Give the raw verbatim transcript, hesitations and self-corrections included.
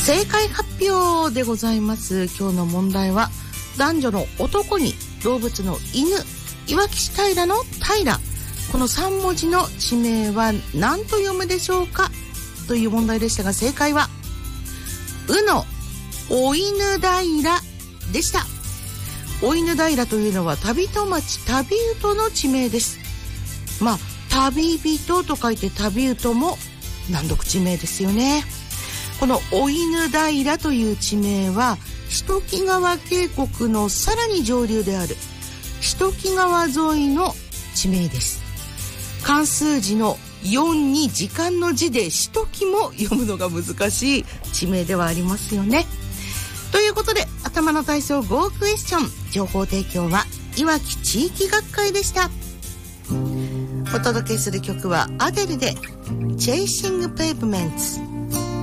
正解発表でございます。今日の問題は、男女の男に動物の犬、いわき市平の平、このさん文字の地名は何と読むでしょうかという問題でしたが、正解はうのお犬平でした。お犬平というのは旅人町旅人の地名です。まあ旅人と書いて旅人も難読地名ですよね。このお犬平という地名は一木川渓谷のさらに上流である一木川沿いの地名です。漢数字のよんに時間の字で一木も読むのが難しい地名ではありますよね。ということで、頭の体操 Go クエスチョン、情報提供はいわき地域学会でした。お届けする曲はアデルで Chasing Pavements。